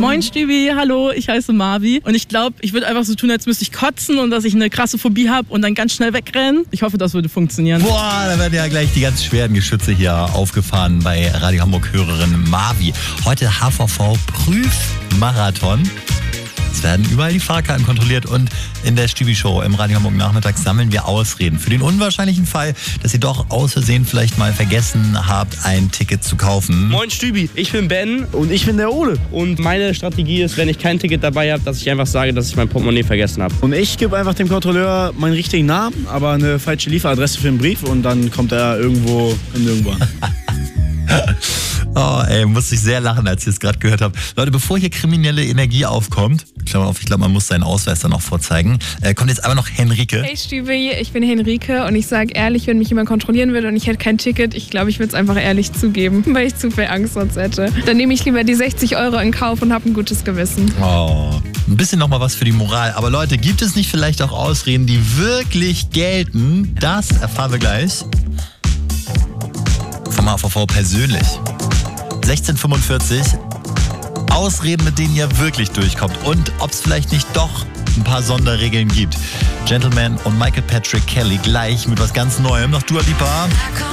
Moin Stübi, hallo, ich heiße Marvi und ich glaube, ich würde einfach so tun, als müsste ich kotzen und dass ich eine krasse Phobie habe und dann ganz schnell wegrennen. Ich hoffe, das würde funktionieren. Boah, da werden ja gleich die ganz schweren Geschütze hier aufgefahren bei Radio Hamburg-Hörerin Marvi. Heute HVV-Prüfmarathon. Es werden überall die Fahrkarten kontrolliert und in der Stübi-Show im Radio Hamburg Nachmittag sammeln wir Ausreden für den unwahrscheinlichen Fall, dass ihr doch aus Versehen vielleicht mal vergessen habt, ein Ticket zu kaufen. Moin Stübi, ich bin Ben Und ich bin der Ole. und meine Strategie ist, wenn ich kein Ticket dabei habe, dass ich einfach sage, dass ich mein Portemonnaie vergessen habe. Und ich gebe einfach dem Kontrolleur meinen richtigen Namen, aber eine falsche Lieferadresse für den Brief und dann kommt er irgendwo in irgendwo an. Oh, ey, musste ich sehr lachen, als ich es gerade gehört habe. Leute, bevor hier kriminelle Energie aufkommt, Klammer auf, ich glaube, man muss seinen Ausweis dann auch vorzeigen, kommt jetzt aber noch Henrike. Hey Stübi, ich bin Henrike und ich sage ehrlich, wenn mich jemand kontrollieren würde und ich hätte kein Ticket, ich glaube, ich würde es einfach ehrlich zugeben, weil ich zu viel Angst sonst hätte. Dann nehme ich lieber die 60 € in Kauf und habe ein gutes Gewissen. Oh, ein bisschen nochmal was für die Moral. Aber Leute, gibt es nicht vielleicht auch Ausreden, die wirklich gelten? Das erfahren wir gleich vom HVV persönlich. 16:45. Ausreden, mit denen ihr wirklich durchkommt und ob es vielleicht nicht doch ein paar Sonderregeln gibt. Gentleman und Michael Patrick Kelly gleich mit was ganz Neuem. Noch Dua Lipa.